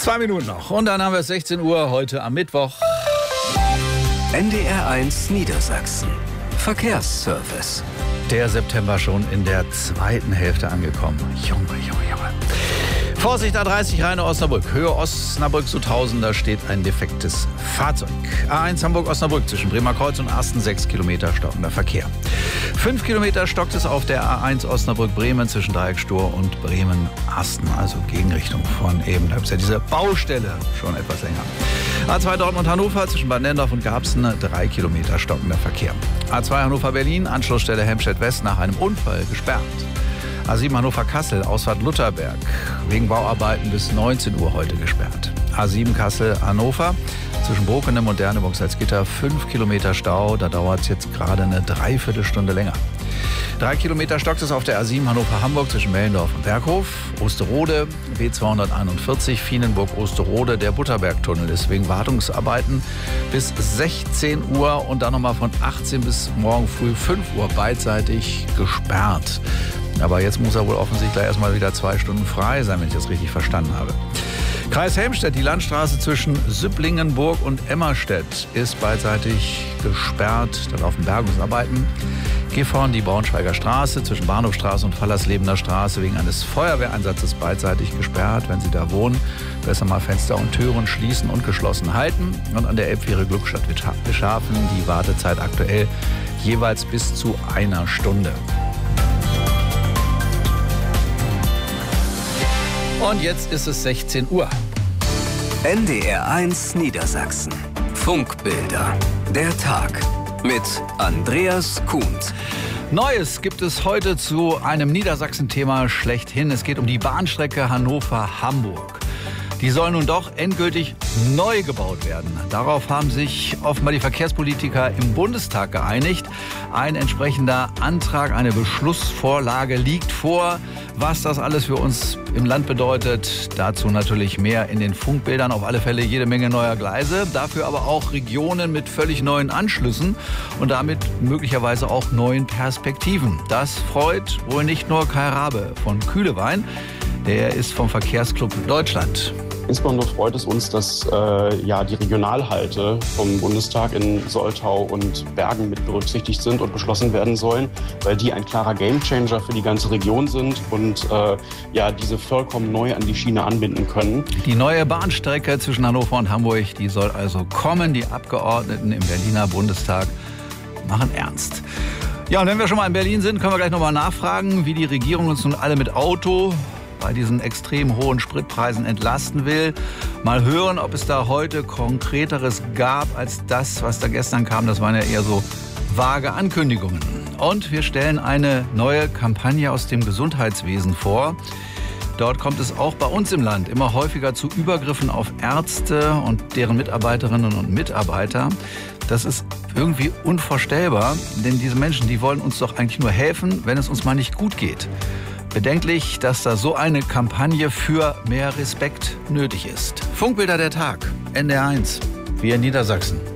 2 Minuten noch und dann haben wir es 16 Uhr heute am Mittwoch. NDR1 Niedersachsen. Verkehrsservice. Der September schon in der zweiten Hälfte angekommen. Junge. Vorsicht, A30 Rheine-Osnabrück. Höhe Osnabrück zu 1000, da steht ein defektes Fahrzeug. A1 Hamburg-Osnabrück zwischen Bremer Kreuz und Asten 6 Kilometer stockender Verkehr. 5 Kilometer stockt es auf der A1 Osnabrück-Bremen zwischen Dreieckstor und Bremen-Asten, also Gegenrichtung von eben. Da ist ja diese Baustelle schon etwas länger. A2 Dortmund-Hannover zwischen Bad Nendorf und Garbsen 3 Kilometer stockender Verkehr. A2 Hannover-Berlin, Anschlussstelle Helmstedt-West nach einem Unfall gesperrt. A7 Hannover-Kassel, Ausfahrt Lutherberg, wegen Bauarbeiten bis 19 Uhr heute gesperrt. A7 Kassel-Hannover, zwischen Brokenem und Derneburg-Salzgitter 5 Kilometer Stau, da dauert es jetzt gerade eine Dreiviertelstunde länger. 3 Kilometer stockt es auf der A7 Hannover-Hamburg zwischen Mellendorf und Berghof. Osterode, B241, Fienenburg-Osterode, der Butterbergtunnel ist wegen Wartungsarbeiten bis 16 Uhr und dann nochmal von 18 bis morgen früh 5 Uhr beidseitig gesperrt. Aber jetzt muss er wohl offensichtlich erstmal wieder 2 Stunden frei sein, wenn ich das richtig verstanden habe. Kreis Helmstedt, die Landstraße zwischen Süpplingenburg und Emmerstedt ist beidseitig gesperrt. Da laufen Bergungsarbeiten. Gifhorn, die Braunschweiger Straße zwischen Bahnhofstraße und Fallerslebener Straße wegen eines Feuerwehreinsatzes beidseitig gesperrt. Wenn Sie da wohnen, besser mal Fenster und Türen schließen und geschlossen halten. Und an der Elbfähre Glückstadt Wischafen die Wartezeit aktuell jeweils bis zu 1 Stunde. Und jetzt ist es 16 Uhr. NDR1 Niedersachsen. Funkbilder. Der Tag. Mit Andreas Kuhns. Neues gibt es heute zu einem Niedersachsen-Thema schlechthin. Es geht um die Bahnstrecke Hannover-Hamburg. Die soll nun doch endgültig neu gebaut werden. Darauf haben sich offenbar die Verkehrspolitiker im Bundestag geeinigt. Ein entsprechender Antrag, eine Beschlussvorlage liegt vor. Was das alles für uns im Land bedeutet, dazu natürlich mehr in den Funkbildern. Auf alle Fälle jede Menge neuer Gleise, dafür aber auch Regionen mit völlig neuen Anschlüssen und damit möglicherweise auch neuen Perspektiven. Das freut wohl nicht nur Kai Rabe von Kühlewein, der ist vom Verkehrsclub Deutschland. Insbesondere freut es uns, dass die Regionalhalte vom Bundestag in Soltau und Bergen mit berücksichtigt sind und beschlossen werden sollen, weil die ein klarer Gamechanger für die ganze Region sind und diese vollkommen neu an die Schiene anbinden können. Die neue Bahnstrecke zwischen Hannover und Hamburg, die soll also kommen. Die Abgeordneten im Berliner Bundestag machen ernst. Ja, und wenn wir schon mal in Berlin sind, können wir gleich nochmal nachfragen, wie die Regierung uns nun alle mit Auto bei diesen extrem hohen Spritpreisen entlasten will. Mal hören, ob es da heute Konkreteres gab als das, was da gestern kam. Das waren ja eher so vage Ankündigungen. Und wir stellen eine neue Kampagne aus dem Gesundheitswesen vor. Dort kommt es auch bei uns im Land immer häufiger zu Übergriffen auf Ärzte und deren Mitarbeiterinnen und Mitarbeiter. Das ist irgendwie unvorstellbar, denn diese Menschen, die wollen uns doch eigentlich nur helfen, wenn es uns mal nicht gut geht. Bedenklich, dass da so eine Kampagne für mehr Respekt nötig ist. Funkbilder der Tag, NDR1, wir in Niedersachsen.